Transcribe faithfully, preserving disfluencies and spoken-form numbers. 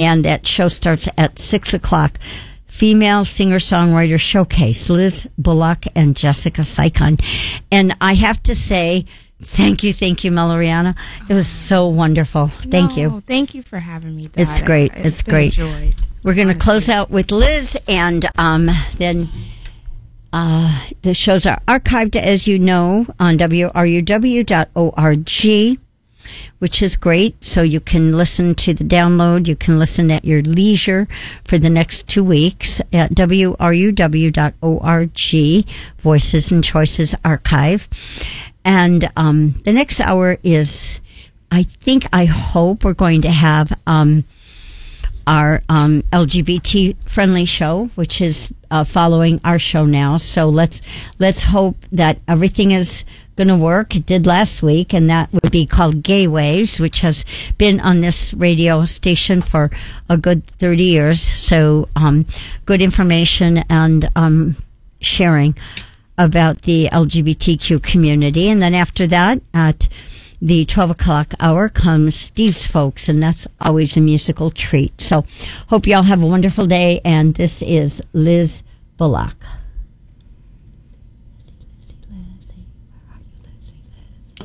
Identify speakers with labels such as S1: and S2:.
S1: and that show starts at six o'clock. Female singer-songwriter showcase, Liz Bullock and Jessica Sycon. And I have to say, thank you, thank you, Malloryana. It was so wonderful. Thank
S2: no,
S1: you.
S2: Thank you for having me, Dad.
S1: It's great.
S2: It's,
S1: it's great.
S2: Joy,
S1: We're going to close out with Liz, and um, then uh, the shows are archived, as you know, on w r u w dot org. Which is great. So you can listen to the download. You can listen at your leisure for the next two weeks at w r u w dot org, Voices and Choices Archive. And um, the next hour is, I think, I hope we're going to have um, our um, L G B T-friendly show, which is uh, following our show now. So let's let's hope that everything is going to work. It did last week, and that would be called Gay Waves, which has been on this radio station for a good thirty years. So um, good information and um, sharing about the L G B T Q community. And then after that, at the twelve o'clock hour, comes Steve's Folks, and that's always a musical treat. So hope you all have a wonderful day, and this is Liz Bullock.